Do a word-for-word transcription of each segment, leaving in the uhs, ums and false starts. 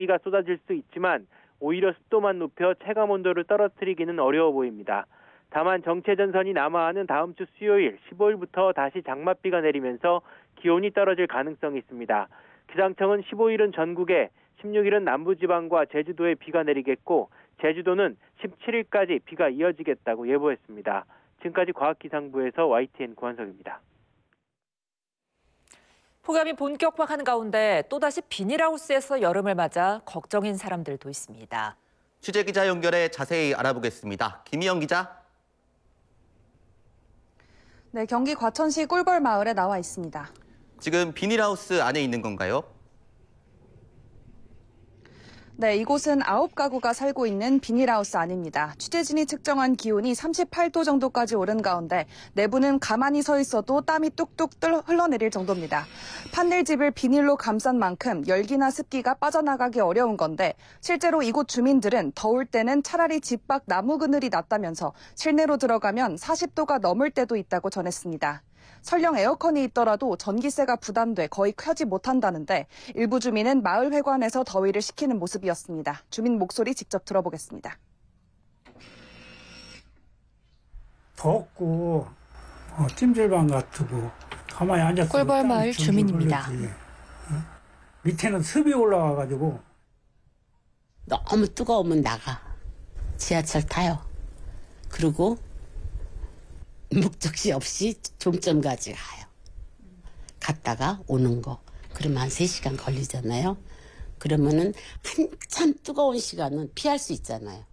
비가 쏟아질 수 있지만 오히려 습도만 높여 체감온도를 떨어뜨리기는 어려워 보입니다. 다만 정체전선이 남하하는 다음 주 수요일 십오일부터 다시 장맛비가 내리면서 기온이 떨어질 가능성이 있습니다. 기상청은 십오일은 전국에, 십육일은 남부지방과 제주도에 비가 내리겠고 제주도는 십칠일까지 비가 이어지겠다고 예보했습니다. 지금까지 과학기상부에서 와이티엔 구한석입니다. 폭염이 본격화하는 가운데 또다시 비닐하우스에서 여름을 맞아 걱정인 사람들도 있습니다. 취재기자 연결해 자세히 알아보겠습니다. 김희영 기자. 네, 경기 과천시 꿀벌 마을에 나와 있습니다. 지금 비닐하우스 안에 있는 건가요? 네, 이곳은 아홉 가구가 살고 있는 비닐하우스 안입니다. 취재진이 측정한 기온이 삼십팔도 정도까지 오른 가운데 내부는 가만히 서 있어도 땀이 뚝뚝 흘러내릴 정도입니다. 판넬집을 비닐로 감싼 만큼 열기나 습기가 빠져나가기 어려운 건데 실제로 이곳 주민들은 더울 때는 차라리 집 밖 나무 그늘이 낫다면서 실내로 들어가면 사십도가 넘을 때도 있다고 전했습니다. 설령 에어컨이 있더라도 전기세가 부담돼 거의 켜지 못한다는데 일부 주민은 마을 회관에서 더위를 식히는 모습이었습니다. 주민 목소리 직접 들어보겠습니다. 덥고 어, 찜질방 같고 가만히 앉아서 꿀벌 마을 주민입니다. 어? 밑에는 습이 올라와가지고 너무 뜨거우면 나가. 지하철 타요. 그리고 목적지 없이 종점까지 가요. 갔다가 오는 거. 그러면 한 세 시간 걸리잖아요. 그러면은 한참 뜨거운 시간은 피할 수 있잖아요.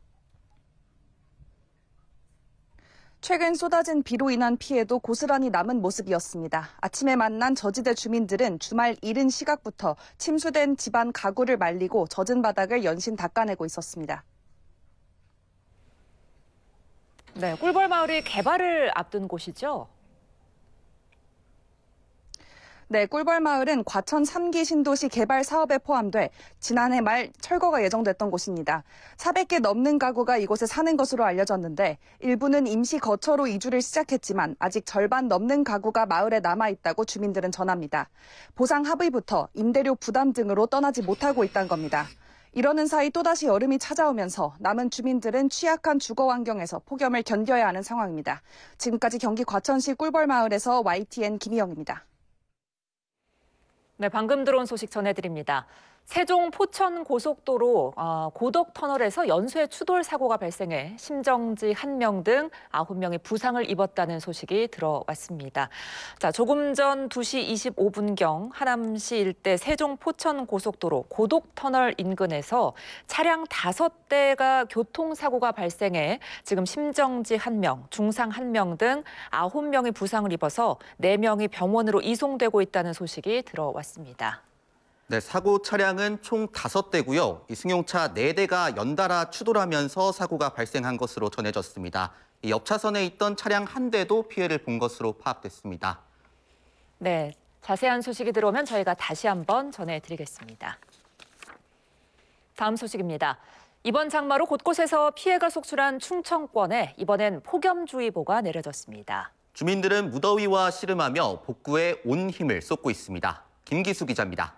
최근 쏟아진 비로 인한 피해도 고스란히 남은 모습이었습니다. 아침에 만난 저지대 주민들은 주말 이른 시각부터 침수된 집안 가구를 말리고 젖은 바닥을 연신 닦아내고 있었습니다. 네, 꿀벌 마을이 개발을 앞둔 곳이죠? 네, 꿀벌 마을은 과천 삼기 신도시 개발 사업에 포함돼 지난해 말 철거가 예정됐던 곳입니다. 사백개 넘는 가구가 이곳에 사는 것으로 알려졌는데 일부는 임시 거처로 이주를 시작했지만 아직 절반 넘는 가구가 마을에 남아있다고 주민들은 전합니다. 보상 합의부터 임대료 부담 등으로 떠나지 못하고 있다는 겁니다. 이러는 사이 또다시 여름이 찾아오면서 남은 주민들은 취약한 주거 환경에서 폭염을 견뎌야 하는 상황입니다. 지금까지 경기 과천시 꿀벌 마을에서 와이티엔 김희영입니다. 네, 방금 들어온 소식 전해드립니다. 세종 포천 고속도로 어, 고덕 터널에서 연쇄 추돌 사고가 발생해 심정지 한 명 등 아홉 명이 부상을 입었다는 소식이 들어왔습니다. 자, 조금 전 두 시 이십오 분경 하남시 일대 세종 포천 고속도로 고덕 터널 인근에서 차량 다섯 대가 교통사고가 발생해 지금 심정지 한 명, 중상 한 명 등 아홉 명이 부상을 입어서 네 명이 병원으로 이송되고 있다는 소식이 들어왔습니다. 네, 사고 차량은 총 다섯 대고요. 이 승용차 네 대가 연달아 추돌하면서 사고가 발생한 것으로 전해졌습니다. 이 옆 차선에 있던 차량 한 대도 피해를 본 것으로 파악됐습니다. 네, 자세한 소식이 들어오면 저희가 다시 한번 전해드리겠습니다. 다음 소식입니다. 이번 장마로 곳곳에서 피해가 속출한 충청권에 이번엔 폭염주의보가 내려졌습니다. 주민들은 무더위와 씨름하며 복구에 온 힘을 쏟고 있습니다. 김기수 기자입니다.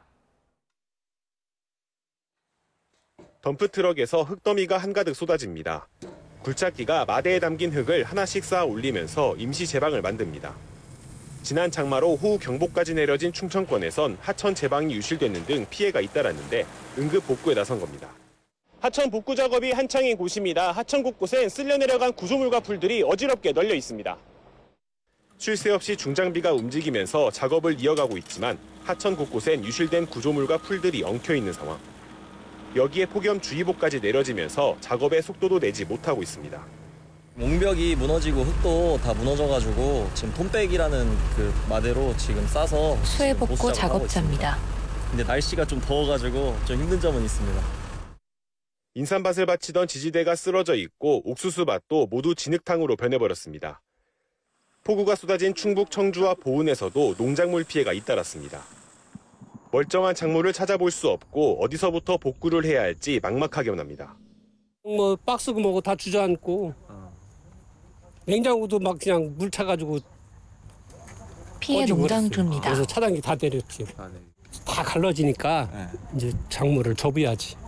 덤프트럭에서 흙더미가 한가득 쏟아집니다. 굴착기가 마대에 담긴 흙을 하나씩 쌓아 올리면서 임시 제방을 만듭니다. 지난 장마로 호우 경보까지 내려진 충청권에선 하천 제방이 유실되는 등 피해가 잇따랐는데 응급 복구에 나선 겁니다. 하천 복구 작업이 한창인 곳입니다. 하천 곳곳엔 쓸려 내려간 구조물과 풀들이 어지럽게 널려 있습니다. 쉴 새 없이 중장비가 움직이면서 작업을 이어가고 있지만 하천 곳곳엔 유실된 구조물과 풀들이 엉켜 있는 상황. 여기에 폭염주의보까지 내려지면서 작업의 속도도 내지 못하고 있습니다. 옹벽이 무너지고 흙도 다 무너져가지고 지금 톰백이라는 그 마대로 지금 싸서 수해 복구 작업자입니다. 근데 날씨가 좀 더워가지고 좀 힘든 점은 있습니다. 인삼밭을 바치던 지지대가 쓰러져 있고 옥수수밭도 모두 진흙탕으로 변해버렸습니다. 폭우가 쏟아진 충북 청주와 보은에서도 농작물 피해가 잇따랐습니다. 멀쩡한 작물을 찾아볼 수 없고 어디서부터 복구를 해야 할지 막막하게 납니다. 뭐 박스고 뭐고 다 주저앉고 냉장고도 막 그냥 물 차가지고 피해 농장 중입니다. 그래서 차단기 다 내렸지. 다 갈라지니까 네. 이제 작물을 접어야지.